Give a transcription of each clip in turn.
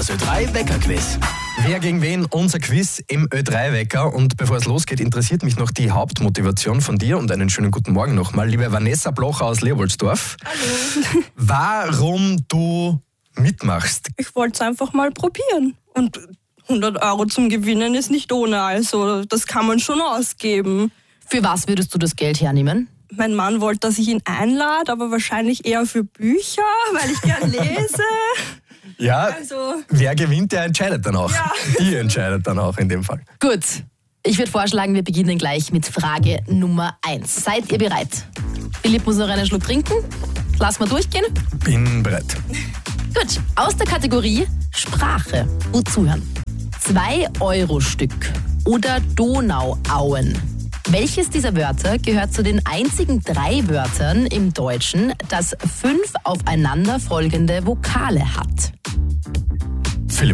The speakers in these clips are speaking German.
Das Ö3-Wecker-Quiz. Wer gegen wen? Unser Quiz im Ö3-Wecker. Und bevor es losgeht, interessiert mich noch die Hauptmotivation von dir und einen schönen guten Morgen nochmal. Liebe Vanessa Blocher aus Leopoldsdorf. Hallo. Warum du mitmachst? Ich wollte es einfach mal probieren. Und 100 Euro zum Gewinnen ist nicht ohne, also das kann man schon ausgeben. Für was würdest du das Geld hernehmen? Mein Mann wollte, dass ich ihn einlade, aber wahrscheinlich eher für Bücher, weil ich gern lese. Ja, Also, wer gewinnt, der entscheidet dann auch. Ja. Die entscheidet dann auch in dem Fall. Gut, ich würde vorschlagen, wir beginnen gleich mit Frage Nummer 1. Seid ihr bereit? Philipp muss noch einen Schluck trinken. Lass mal durchgehen. Bin bereit. Gut, aus der Kategorie Sprache. Gut zuhören. 2-Euro-Stück oder Donauauen. Welches dieser Wörter gehört zu den einzigen 3 Wörtern im Deutschen, das 5 aufeinander folgende Vokale hat? Philipp.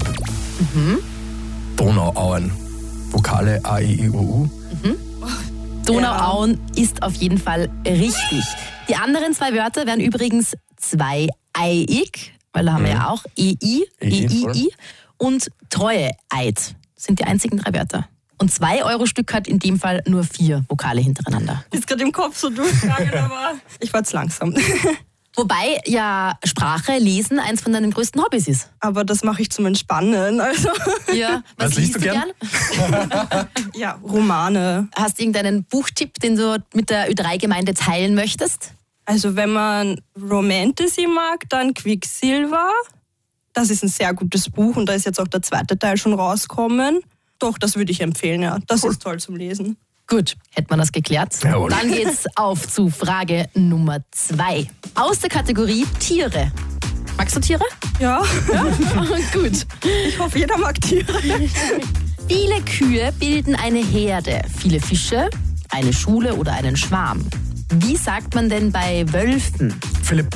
Donauauen. Vokale A, I, I, U, U. Donauauen ist auf jeden Fall richtig. Die anderen 2 Wörter wären übrigens 2-eiig, weil da haben wir ja auch EI, EII und Treueeid. Das sind die einzigen 3 Wörter. Und 2-Euro-Stück hat in dem Fall nur 4 Vokale hintereinander. ist gerade im Kopf so durchgegangen, aber ich war zu langsam. Wobei ja Sprache, Lesen eins von deinen größten Hobbys ist. Aber das mache ich zum Entspannen. Also, Ja, Was liest du gern? ja, Romane. Hast du irgendeinen Buchtipp, den du mit der Ö3-Gemeinde teilen möchtest? Also wenn man Romantasy mag, dann Quicksilver. Das ist ein sehr gutes Buch und da ist jetzt auch der 2. Teil schon rausgekommen. Doch, das würde ich empfehlen, ja. Das ist toll zum Lesen. Gut, hätte man das geklärt. Jawohl. Dann geht's auf zu Frage Nummer 2. Aus der Kategorie Tiere. Magst du Tiere? Ja, Gut. ich hoffe, jeder mag Tiere. Viele Kühe bilden eine Herde, viele Fische, eine Schule oder einen Schwarm. Wie sagt man denn bei Wölfen? Philipp.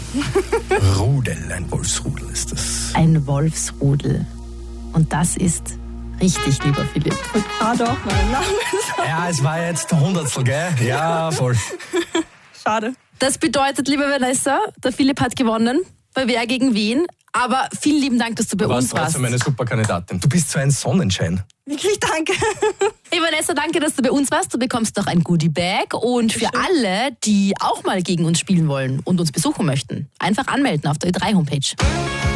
Rudel, ein Wolfsrudel ist das. Ein Wolfsrudel. Und das ist richtig, lieber Philipp. Ah doch, mein Name ist Ja, es war jetzt der Hundertstel, gell? Ja, voll. schade. Das bedeutet, liebe Vanessa, der Philipp hat gewonnen. Bei Wer gegen wen. Aber vielen lieben Dank, dass du bei Du warst uns warst. trotzdem eine super Kandidatin. Du bist so ein Sonnenschein. Wirklich danke. Hey Vanessa, danke, dass du bei uns warst. Du bekommst noch ein Goodie-Bag. Und für alle, die auch mal gegen uns spielen wollen und uns besuchen möchten, einfach anmelden auf der Ö3-Homepage.